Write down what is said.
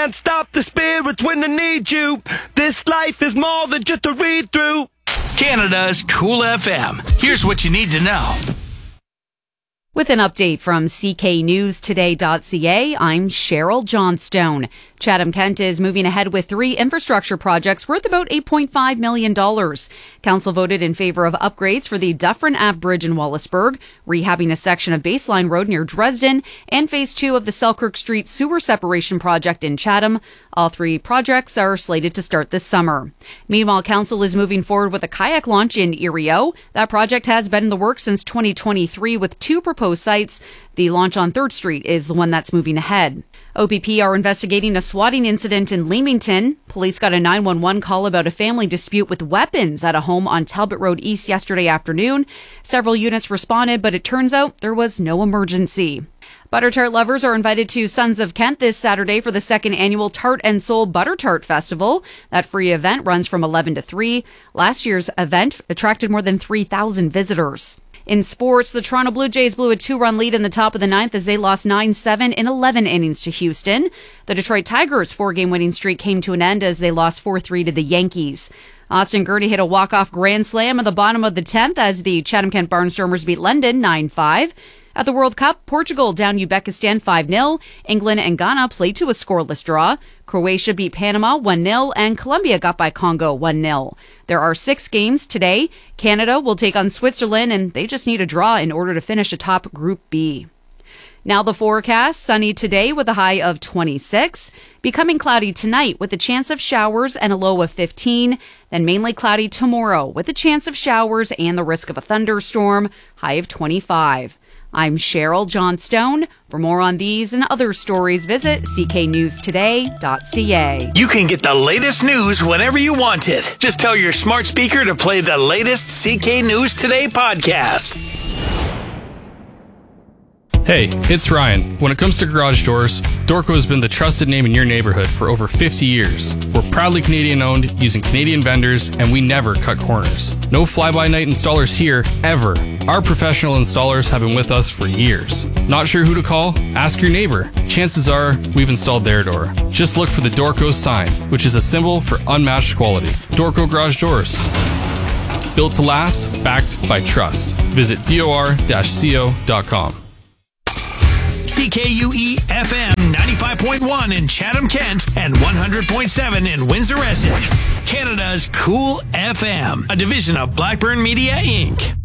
can't stop the spirits when they need you. This life is more than just a read-through. Canada's Cool FM. Here's what you need to know. With an update from cknewstoday.ca, I'm Cheryl Johnstone. Chatham-Kent is moving ahead with 3 infrastructure projects worth about $8.5 million. Council voted in favor of upgrades for the Dufferin Ave Bridge in Wallaceburg, rehabbing a section of Baseline Road near Dresden, and Phase 2 of the Selkirk Street sewer separation project in Chatham. All 3 projects are slated to start this summer. Meanwhile, Council is moving forward with a kayak launch in Erio. That project has been in the works since 2023 with 2 proposed sites. The launch on 3rd Street is the one that's moving ahead. OPP are investigating a swatting incident in Leamington. Police got a 911 call about a family dispute with weapons at a home on Talbot Road East yesterday afternoon. Several units responded, but it turns out there was no emergency. Butter tart lovers are invited to Sons of Kent this Saturday for the 2nd annual Tart and Soul Butter Tart Festival. That free event runs from 11 to 3. Last year's event attracted more than 3,000 visitors. In sports, the Toronto Blue Jays blew a 2-run lead in the top of the 9th as they lost 9-7 in 11 innings to Houston. The Detroit Tigers' 4-game winning streak came to an end as they lost 4-3 to the Yankees. Austin Gurney hit a walk-off grand slam at the bottom of the 10th as the Chatham-Kent Barnstormers beat London 9-5. At the World Cup, Portugal down Uzbekistan 5-0. England and Ghana played to a scoreless draw. Croatia beat Panama 1-0, and Colombia got by Congo 1-0. There are 6 games today. Canada will take on Switzerland, and they just need a draw in order to finish atop Group B. Now the forecast, sunny today with a high of 26. Becoming cloudy tonight with a chance of showers and a low of 15. Then mainly cloudy tomorrow with a chance of showers and the risk of a thunderstorm, high of 25. I'm Cheryl Johnstone. For more on these and other stories, visit cknewstoday.ca. You can get the latest news whenever you want it. Just tell your smart speaker to play the latest CK News Today podcast. Hey, it's Ryan. When it comes to garage doors, Dorco has been the trusted name in your neighborhood for over 50 years. We're proudly Canadian owned, using Canadian vendors, and we never cut corners. No fly-by-night installers here, ever. Our professional installers have been with us for years. Not sure who to call? Ask your neighbor. Chances are, we've installed their door. Just look for the Dorco sign, which is a symbol for unmatched quality. Dorco Garage Doors. Built to last, backed by trust. Visit dor-co.com. CKUE FM 95.1 in Chatham-Kent and 100.7 in Windsor, Essex. Canada's Cool FM, a division of Blackburn Media, Inc.